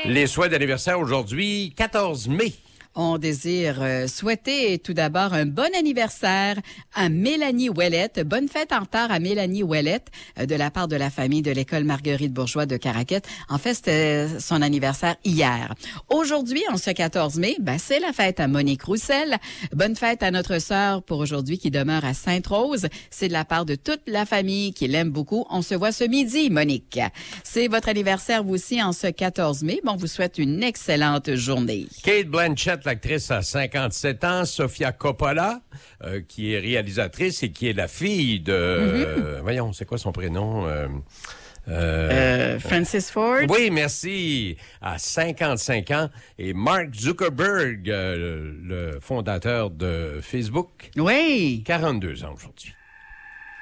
Les souhaits d'anniversaire aujourd'hui, 14 mai. On désire souhaiter tout d'abord un bon anniversaire à Mélanie Ouellette. Bonne fête en retard à Mélanie Ouellette de la part de la famille de l'école Marguerite Bourgeois de Caraquette. En fait, c'était son anniversaire hier. Aujourd'hui, en ce 14 mai, c'est la fête à Monique Roussel. Bonne fête à notre sœur pour aujourd'hui qui demeure à Sainte-Rose. C'est de la part de toute la famille qui l'aime beaucoup. On se voit ce midi, Monique. C'est votre anniversaire vous aussi en ce 14 mai. Bon, vous souhaite une excellente journée. Kate Blanchett, l'actrice à 57 ans, Sofia Coppola, qui est réalisatrice et qui est la fille de... voyons, c'est quoi son prénom? Francis Ford. Oui, merci. À 55 ans. Et Mark Zuckerberg, le fondateur de Facebook. Oui. 42 ans aujourd'hui.